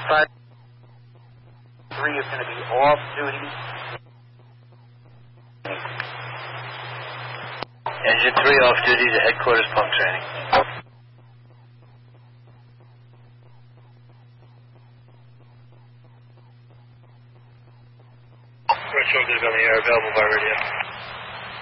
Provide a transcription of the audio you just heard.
5-3 is going to be off duty. Engine 3 off duty to headquarters pump training. Retro is on the air, available by radio.